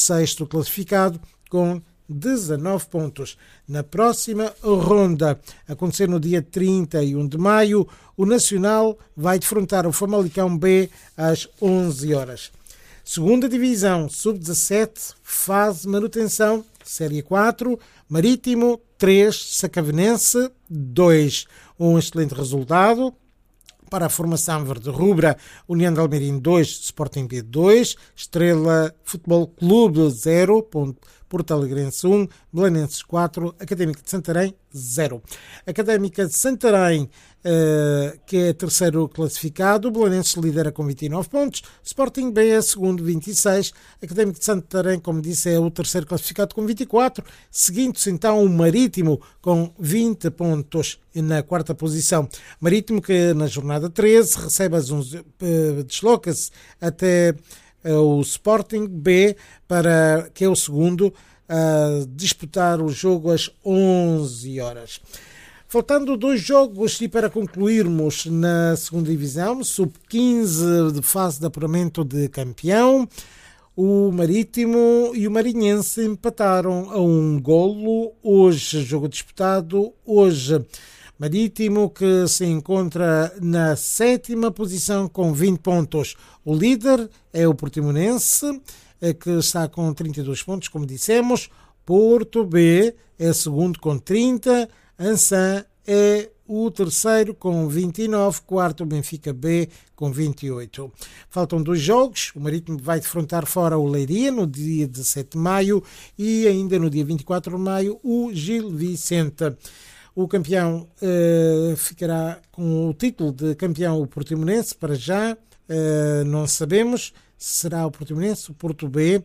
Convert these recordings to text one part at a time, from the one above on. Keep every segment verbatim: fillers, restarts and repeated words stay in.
sexto classificado com dezanove pontos. Na próxima ronda, acontecer no dia trinta e um de maio, o Nacional vai defrontar o Famalicão B às onze horas. Segunda Divisão, sub dezassete, fase manutenção, Série quatro, Marítimo três, Sacavenense dois. Um excelente resultado para a formação verde-rubra. União de Almeirim dois, Sporting B dois, Estrela Futebol Clube zero, Porto Alegrense um, Belenenses quatro, Académica de Santarém zero. Académica de Santarém, uh, que é terceiro classificado, Belenenses lidera com vinte e nove pontos, Sporting B é segundo, vinte e seis, Académico de Santarém, como disse, é o terceiro classificado com vinte e quatro, seguindo-se então o Marítimo com vinte pontos na quarta posição. Marítimo que na jornada treze recebe as onze, uh, desloca-se até o Sporting B, para, que é o segundo, a disputar o jogo às onze horas. Faltando dois jogos e para concluirmos na segunda divisão, sub quinze de fase de apuramento de campeão, o Marítimo e o Marinhense empataram a um golo. Hoje, jogo disputado hoje. Marítimo que se encontra na sétima posição com vinte pontos. O líder é o Portimonense, que está com trinta e dois pontos, como dissemos. Porto B é segundo com trinta. Ansan é o terceiro com vinte e nove. Quarto, Benfica B com vinte e oito. Faltam dois jogos. O Marítimo vai defrontar fora o Leiria no dia dezassete de maio e ainda no dia vinte e quatro de maio o Gil Vicente. O campeão uh, ficará com o título de campeão o Portimonense, para já uh, não sabemos se será o Portimonense, o Porto B,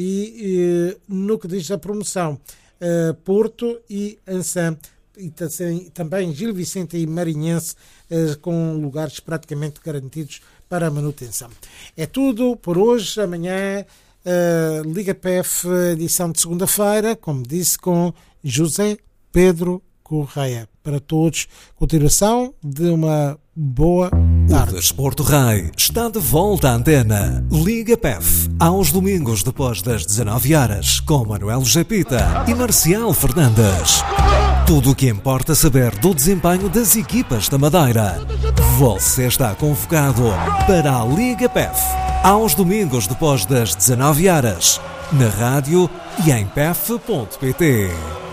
e uh, no que diz a promoção, uh, Porto e Ansan, e também Gil Vicente e Marinhense, uh, com lugares praticamente garantidos para a manutenção. É tudo por hoje. Amanhã, uh, Liga P F, edição de segunda-feira, como disse, com José Pedro Correia. Para todos, continuação de uma boa tarde. O Desporto Rai está de volta à antena. Liga P F, aos domingos depois das dezanove horas, com Manuel Japita e Marcial Fernandes. Tudo o que importa saber do desempenho das equipas da Madeira. Você está convocado para a Liga P F, aos domingos depois das dezanove horas, na rádio e em p f ponto p t.